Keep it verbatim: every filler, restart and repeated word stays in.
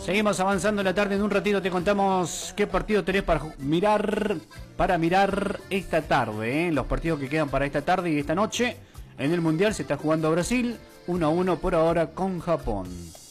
Seguimos avanzando en la tarde. En un ratito te contamos qué partido tenés para mirar para mirar esta tarde, ¿eh? Los partidos que quedan para esta tarde y esta noche. En el Mundial se está jugando Brasil uno a uno por ahora con Japón.